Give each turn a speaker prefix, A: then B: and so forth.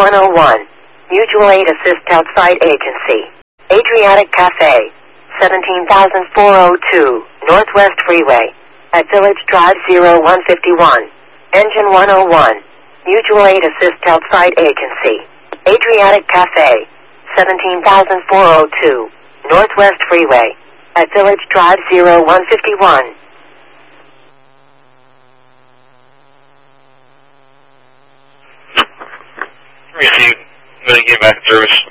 A: 101. Mutual Aid Assist Outside Agency. Adriatic Cafe. 17,402. Northwest Freeway. At Village Drive 0151. Engine 101. Mutual Aid Assist Outside Agency. Adriatic Cafe. 17,402. Northwest Freeway. At Village Drive 0151.
B: Received. I'm going to get back in service.